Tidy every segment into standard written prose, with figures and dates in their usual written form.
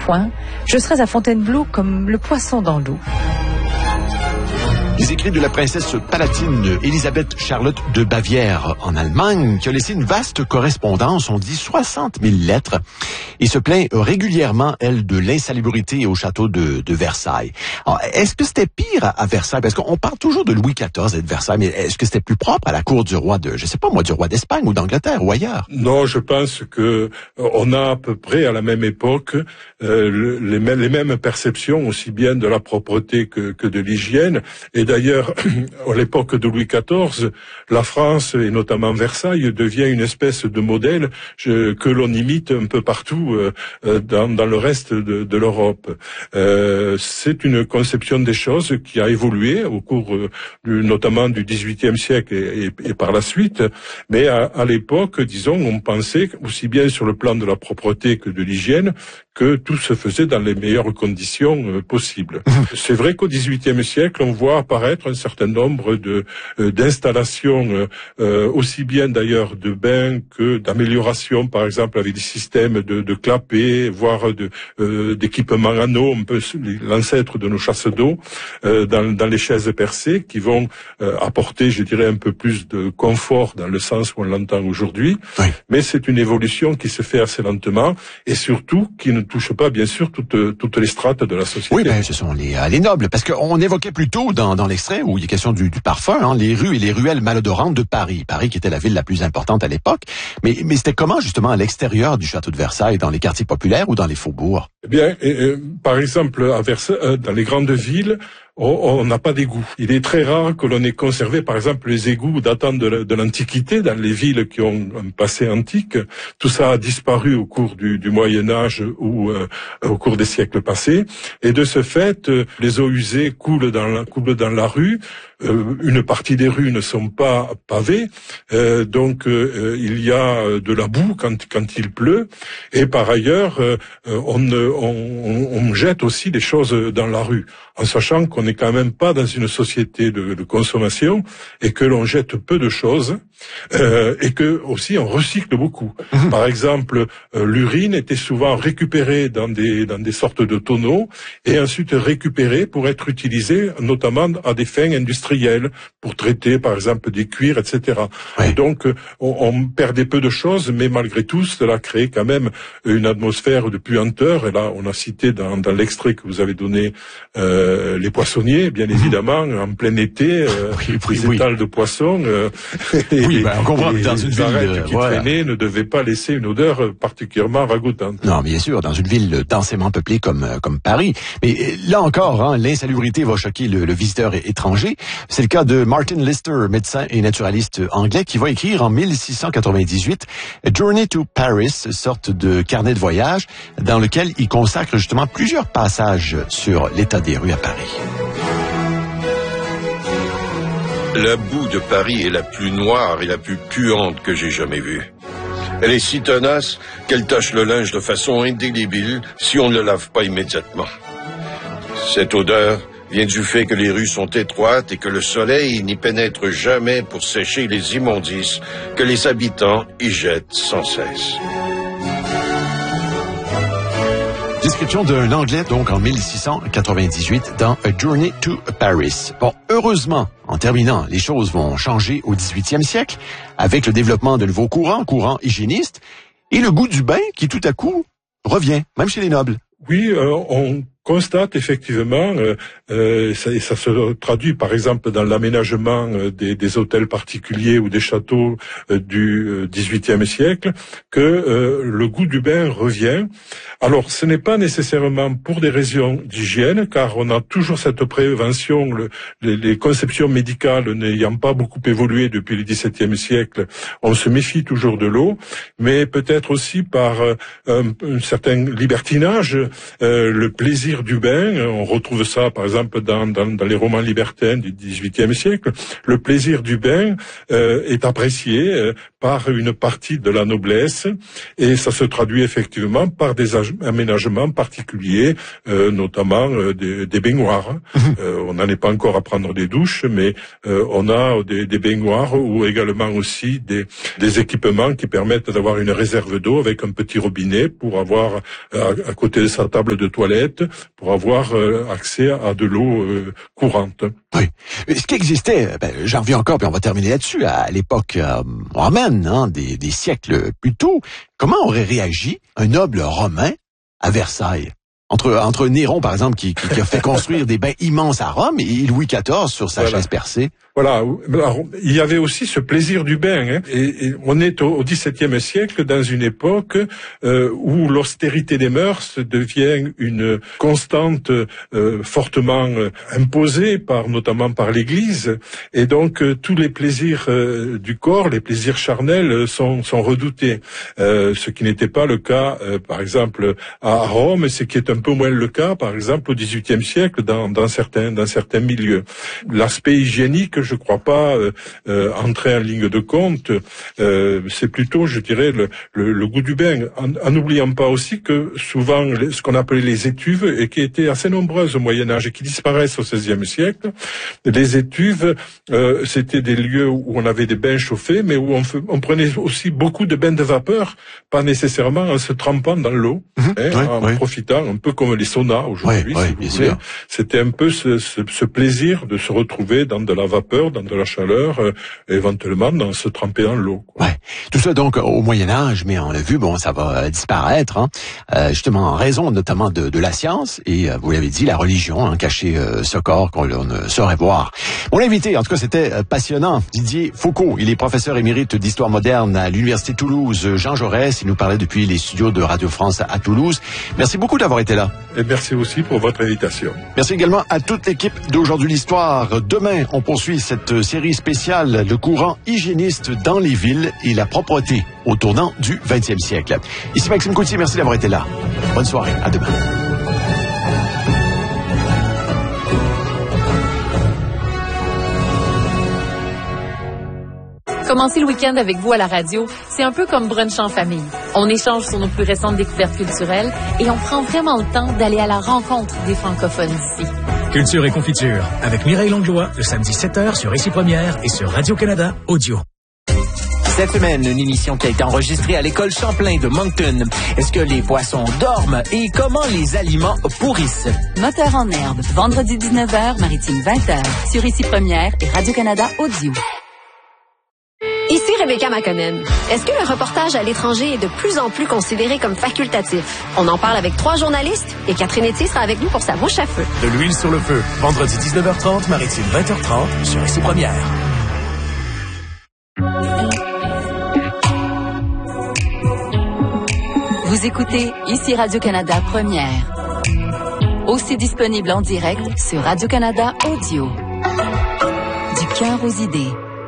point, je serais à Fontainebleau comme le poisson dans l'eau. Les écrits de la princesse palatine Élisabeth Charlotte de Bavière en Allemagne, qui a laissé une vaste correspondance, on dit 60 000 lettres, et se plaint régulièrement, elle, de l'insalubrité au château de Versailles. Alors, est-ce que c'était pire à Versailles? Parce qu'on parle toujours de Louis XIV et de Versailles, mais est-ce que c'était plus propre à la cour du roi de, je sais pas moi, du roi d'Espagne ou d'Angleterre ou ailleurs? Non, je pense que on a à peu près à la même époque les mêmes perceptions, aussi bien de la propreté que de l'hygiène. Et d'ailleurs, à l'époque de Louis XIV, la France, et notamment Versailles, devient une espèce de modèle que l'on imite un peu partout dans le reste de l'Europe. C'est une conception des choses qui a évolué au cours notamment du XVIIIe siècle et par la suite. Mais à l'époque, disons, on pensait, aussi bien sur le plan de la propreté que de l'hygiène, que tout se faisait dans les meilleures conditions possibles. C'est vrai qu'au XVIIIe siècle, on voit apparaître un certain nombre d'installations, aussi bien d'ailleurs de bains que d'améliorations, par exemple avec des systèmes de clapets, voire d'équipements en eau, un peu l'ancêtre de nos chasses d'eau, dans les chaises percées, qui vont apporter, je dirais, un peu plus de confort dans le sens où on l'entend aujourd'hui. Oui. Mais c'est une évolution qui se fait assez lentement et surtout qui ne touche pas, bien sûr, toutes les strates de la société. Oui, ce sont les nobles, parce qu'on évoquait plus tôt dans l'extrait où il est question du parfum, hein, les rues et les ruelles malodorantes de Paris. Paris qui était la ville la plus importante à l'époque. Mais c'était comment, justement, à l'extérieur du château de Versailles, dans les quartiers populaires ou dans les faubourgs? Eh bien, par exemple, à Versailles, dans les grandes villes, on n'a pas d'égouts. Il est très rare que l'on ait conservé, par exemple, les égouts datant de l'Antiquité, dans les villes qui ont un passé antique. Tout ça a disparu au cours du Moyen-Âge ou au cours des siècles passés. Et de ce fait, les eaux usées coulent dans la rue. Une partie des rues ne sont pas pavées, donc il y a de la boue quand il pleut. Et par ailleurs, on jette aussi des choses dans la rue, en sachant qu'on n'est quand même pas dans une société de consommation et que l'on jette peu de choses et que aussi on recycle beaucoup. Par exemple, l'urine était souvent récupérée dans des sortes de tonneaux et ensuite récupérée pour être utilisée notamment à des fins industrielles, pour traiter par exemple des cuirs, etc. Oui. Et donc on perdait peu de choses, mais malgré tout cela créait quand même une atmosphère de puanteur. Et là on a cité dans l'extrait que vous avez donné les poissonniers, bien évidemment, en plein été, les étals de poissons on comprend que dans une ville qui traînaient ne devaient pas laisser une odeur particulièrement ragoûtante. Non, bien sûr, dans une ville densément peuplée comme Paris. Mais là encore, hein, l'insalubrité va choquer le visiteur étranger. C'est le cas de Martin Lister, médecin et naturaliste anglais, qui va écrire en 1698 A Journey to Paris, sorte de carnet de voyage, dans lequel il consacre justement plusieurs passages sur l'état des rues à Paris. La boue de Paris est la plus noire et la plus puante que j'ai jamais vue. Elle est si tenace qu'elle tache le linge de façon indélébile si on ne le lave pas immédiatement. Cette odeur vient du fait que les rues sont étroites et que le soleil n'y pénètre jamais pour sécher les immondices que les habitants y jettent sans cesse. Description d'un Anglais, donc, en 1698, dans A Journey to Paris. Bon, heureusement, en terminant, les choses vont changer au 18e siècle, avec le développement de nouveaux courants hygiénistes, et le goût du bain qui, tout à coup, revient, même chez les nobles. Oui, on constate effectivement, ça se traduit par exemple dans l'aménagement des hôtels particuliers ou des châteaux du XVIIIe siècle, que le goût du bain revient. Alors, ce n'est pas nécessairement pour des raisons d'hygiène, car on a toujours cette prévention, les conceptions médicales n'ayant pas beaucoup évolué depuis le XVIIe siècle, on se méfie toujours de l'eau, mais peut-être aussi par un certain libertinage, le plaisir plaisir du bain, on retrouve ça par exemple dans les romans libertins du XVIIIe siècle, le plaisir du bain est apprécié par une partie de la noblesse et ça se traduit effectivement par des aménagements particuliers, notamment des baignoires. On n'en est pas encore à prendre des douches, mais on a des baignoires ou également aussi des équipements qui permettent d'avoir une réserve d'eau avec un petit robinet pour avoir à côté de sa table de toilette, pour avoir accès à de l'eau courante. Oui. Ce qui existait, j'en reviens encore, puis on va terminer là-dessus, à l'époque romaine, des siècles plus tôt, comment aurait réagi un noble romain à Versailles? Entre Néron, par exemple, qui a fait construire des bains immenses à Rome, et Louis XIV sur sa chaise percée. Voilà. Alors, il y avait aussi ce plaisir du bain. Et on est au XVIIe siècle, dans une époque où l'austérité des mœurs devient une constante fortement imposée notamment par l'Église. Et donc, tous les plaisirs du corps, les plaisirs charnels sont redoutés. Ce qui n'était pas le cas, par exemple, à Rome, ce qui est un peu moins le cas, par exemple, au XVIIIe siècle, dans certains milieux. L'aspect hygiénique, je crois pas entrer en ligne de compte. C'est plutôt, je dirais, le goût du bain. En n'oubliant pas aussi que souvent, ce qu'on appelait les étuves, et qui étaient assez nombreuses au Moyen-Âge et qui disparaissent au XVIe siècle, les étuves, c'était des lieux où on avait des bains chauffés, mais où on prenait aussi beaucoup de bains de vapeur, pas nécessairement en se trempant dans l'eau, en profitant, un peu comme les saunas aujourd'hui, si vous voulez. C'était un peu ce plaisir de se retrouver dans de la vapeur, dans de la chaleur, éventuellement dans se tremper dans l'eau. Ouais. Tout ça donc au Moyen-Âge, mais on l'a vu, ça va disparaître, justement en raison notamment de la science et, vous l'avez dit, la religion, cacher ce corps qu'on ne saurait voir. Mon invité, en tout cas, c'était passionnant. Didier Foucault, il est professeur émérite d'histoire moderne à l'Université Toulouse Jean Jaurès. Il nous parlait depuis les studios de Radio France à Toulouse. Merci beaucoup d'avoir été là. Et merci aussi pour votre invitation. Merci également à toute l'équipe d'Aujourd'hui l'Histoire. Demain, on poursuit cette série spéciale, le courant hygiéniste dans les villes et la propreté au tournant du 20e siècle. Ici Maxime Coutier, merci d'avoir été là. Bonne soirée, à demain. Commencer le week-end avec vous à la radio, c'est un peu comme brunch en famille. On échange sur nos plus récentes découvertes culturelles et on prend vraiment le temps d'aller à la rencontre des francophones d'ici. Culture et confiture, avec Mireille Langlois, le samedi 7h sur Ici Première et sur Radio-Canada Audio. Cette semaine, une émission qui a été enregistrée à l'école Champlain de Moncton. Est-ce que les poissons dorment et comment les aliments pourrissent? Moteur en herbe, vendredi 19h, maritime 20h, sur Ici Première et Radio-Canada Audio. Ici Rebecca Makonnen. Est-ce que le reportage à l'étranger est de plus en plus considéré comme facultatif? On en parle avec 3 journalistes et Catherine Etier sera avec nous pour sa bouche à feu. De l'huile sur le feu, vendredi 19h30, maritime 20h30, sur Ici Première. Vous écoutez Ici Radio-Canada Première. Aussi disponible en direct sur Radio-Canada Audio. Du cœur aux idées.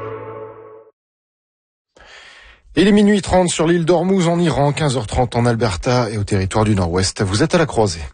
Il est minuit 30 sur l'île d'Ormuz en Iran, 15h30 en Alberta et au territoire du Nord-Ouest. Vous êtes à la croisée.